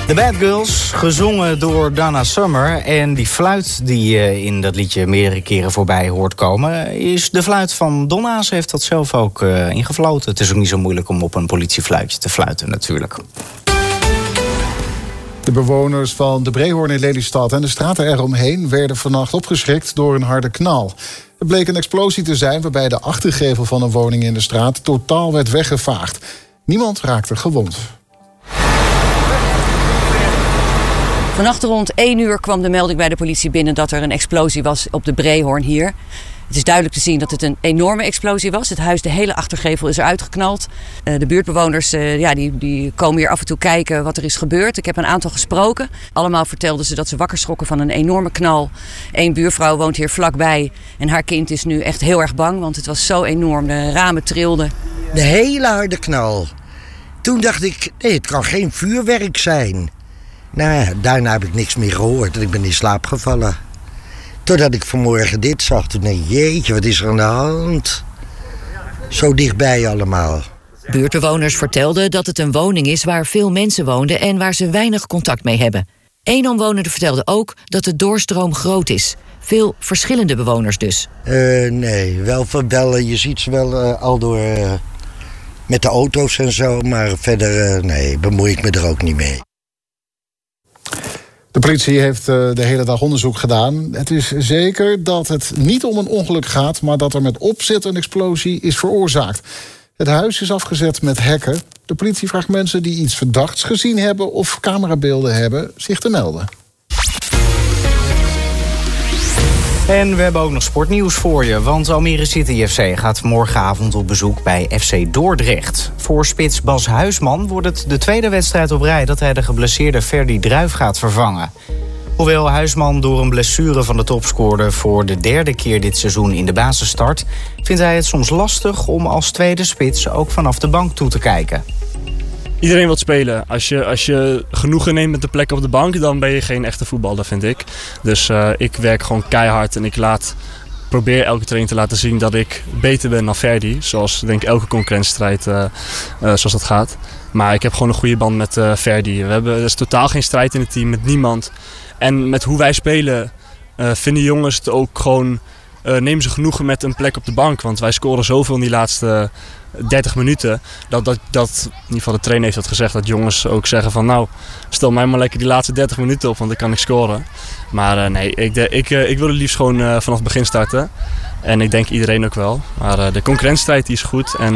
The Bad Girls, gezongen door Donna Summer. En die fluit die je in dat liedje meerdere keren voorbij hoort komen, is de fluit van Donna. Ze heeft dat zelf ook ingefloten. Het is ook niet zo moeilijk om op een politiefluitje te fluiten natuurlijk. De bewoners van de Breehoorn in Lelystad en de straten eromheen werden vannacht opgeschrikt door een harde knal. Het bleek een explosie te zijn waarbij de achtergevel van een woning in de straat totaal werd weggevaagd. Niemand raakte gewond. Vannacht rond 1 uur kwam de melding bij de politie binnen dat er een explosie was op de Breehoorn hier. Het is duidelijk te zien dat het een enorme explosie was. Het huis, de hele achtergevel is eruit geknald. De buurtbewoners die komen hier af en toe kijken wat er is gebeurd. Ik heb een aantal gesproken. Allemaal vertelden ze dat ze wakker schrokken van een enorme knal. Eén buurvrouw woont hier vlakbij en haar kind is nu echt heel erg bang, want het was zo enorm. De ramen trilden. De hele harde knal. Toen dacht ik, nee, het kan geen vuurwerk zijn. Nou ja, daarna heb ik niks meer gehoord en ik ben in slaap gevallen. Totdat ik vanmorgen dit zag, toen dacht ik, jeetje, wat is er aan de hand? Zo dichtbij allemaal. Buurtbewoners vertelden dat het een woning is waar veel mensen woonden en waar ze weinig contact mee hebben. Eén omwoner vertelde ook dat de doorstroom groot is. Veel verschillende bewoners dus. Nee, wel, je ziet ze wel al door met de auto's en zo, maar verder nee, bemoei ik me er ook niet mee. De politie heeft de hele dag onderzoek gedaan. Het is zeker dat het niet om een ongeluk gaat, maar dat er met opzet een explosie is veroorzaakt. Het huis is afgezet met hekken. De politie vraagt mensen die iets verdachts gezien hebben of camerabeelden hebben zich te melden. En we hebben ook nog sportnieuws voor je, want Almere City FC gaat morgenavond op bezoek bij FC Dordrecht. Voor spits Bas Huisman wordt het de tweede wedstrijd op rij dat hij de geblesseerde Ferdy Druijf gaat vervangen. Hoewel Huisman door een blessure van de topscorer voor de derde keer dit seizoen in de basis start, vindt hij het soms lastig om als tweede spits ook vanaf de bank toe te kijken. Iedereen wil spelen. Als je genoegen neemt met de plek op de bank, dan ben je geen echte voetballer, vind ik. Dus ik werk gewoon keihard en ik probeer elke training te laten zien dat ik beter ben dan Ferdy. Zoals denk ik elke concurrentiestrijd zoals dat gaat. Maar ik heb gewoon een goede band met Ferdy. Er is totaal geen strijd in het team, met niemand. En met hoe wij spelen vinden jongens het ook gewoon, nemen ze genoegen met een plek op de bank. Want wij scoren zoveel in die laatste 30 minuten. Dat in ieder geval de trainer heeft dat gezegd. Dat jongens ook zeggen van nou, stel mij maar lekker die laatste 30 minuten op. Want dan kan ik scoren. Maar nee, ik wil het liefst gewoon vanaf het begin starten. En ik denk iedereen ook wel. Maar de concurrentiestrijd die is goed. En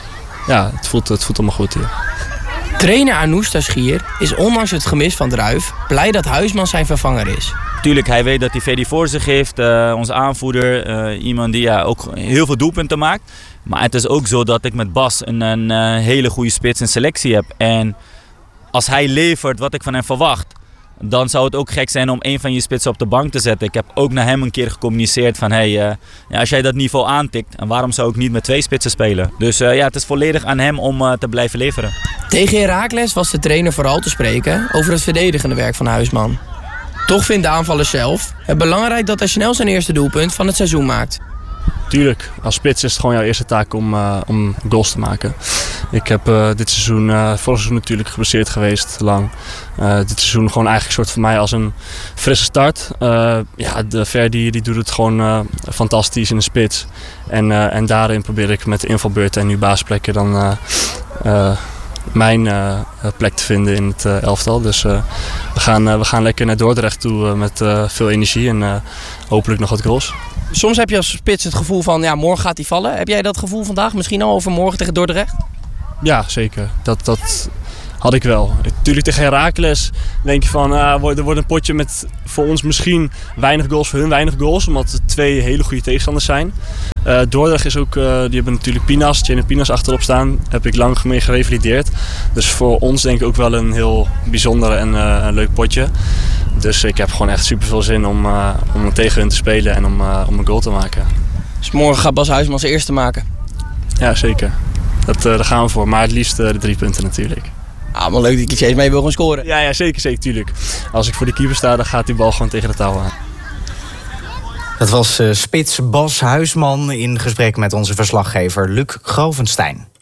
ja, het voelt allemaal goed hier. Trainer Anoushta Schier is ondanks het gemis van Druijf blij dat Huisman zijn vervanger is. Tuurlijk, hij weet dat hij Ferdy voor zich heeft, onze aanvoerder, iemand die ook heel veel doelpunten maakt. Maar het is ook zo dat ik met Bas een hele goede spits en selectie heb. En als hij levert wat ik van hem verwacht, dan zou het ook gek zijn om een van je spitsen op de bank te zetten. Ik heb ook naar hem een keer gecommuniceerd van als jij dat niveau aantikt, en waarom zou ik niet met 2 spitsen spelen? Dus het is volledig aan hem om te blijven leveren. Tegen Heracles was de trainer vooral te spreken over het verdedigende werk van Huisman. Toch vindt de aanvaller zelf het belangrijk dat hij snel zijn eerste doelpunt van het seizoen maakt. Tuurlijk, als spits is het gewoon jouw eerste taak om goals te maken. Ik heb dit seizoen, vorig seizoen natuurlijk geblesseerd geweest, lang. Dit seizoen gewoon eigenlijk soort voor mij als een frisse start. De Ferdy die doet het gewoon fantastisch in de spits. En daarin probeer ik met de invalbeurten en nu basisplekken dan mijn plek te vinden in het elftal. Dus we gaan lekker naar Dordrecht toe met veel energie en hopelijk nog wat goals. Soms heb je als spits het gevoel van ja, morgen gaat hij vallen. Heb jij dat gevoel vandaag misschien al over morgen tegen Dordrecht? Ja, zeker. Dat had ik wel. Natuurlijk tegen Heracles denk je van er wordt een potje met voor ons misschien weinig goals, voor hun weinig goals. Omdat het 2 hele goede tegenstanders zijn. Dordrecht is ook, die hebben natuurlijk Jane Pinas achterop staan. Heb ik lang mee gerevalideerd. Dus voor ons denk ik ook wel een heel bijzonder en een leuk potje. Dus ik heb gewoon echt super veel zin om tegen hun te spelen en om een goal te maken. Dus morgen gaat Bas Huisman zijn eerste maken? Ja, zeker. Daar gaan we voor. Maar het liefst de 3 punten natuurlijk. Ah, maar leuk dat je steeds mee wil gaan scoren. Ja, zeker, tuurlijk. Als ik voor de keeper sta, dan gaat die bal gewoon tegen de touw aan. Dat was spits Bas Huisman in gesprek met onze verslaggever Luc Grovenstein.